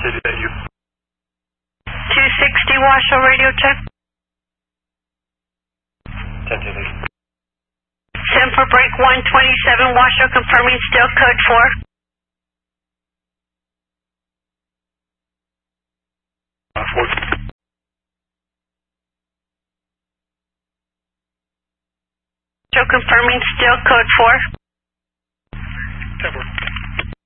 City, that you. 260 Washoe radio check. 10 City. Send for break 127 Washoe, confirming still code 4. 4. Confirming still code 4. 10-4.